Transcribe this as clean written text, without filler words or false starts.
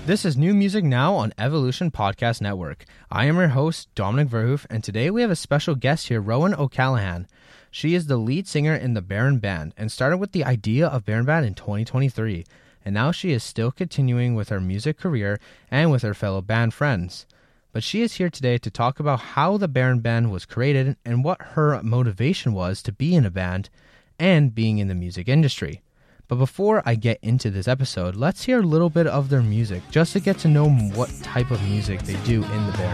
This is New Music Now on Evolution Podcast Network. I am your host, Dominic Verhoof, and today we have a special guest here, Rowan O'Callaghan. She is the lead singer in the Baron Band and started with the idea of Baron Band in 2023, and now she is still continuing with her music career and with her fellow band friends. But she is here today to talk about how the Baron Band was created and what her motivation was to be in a band and being in the music industry. But before I get into this episode, let's hear a little bit of their music, just to get to know what type of music they do in the Baron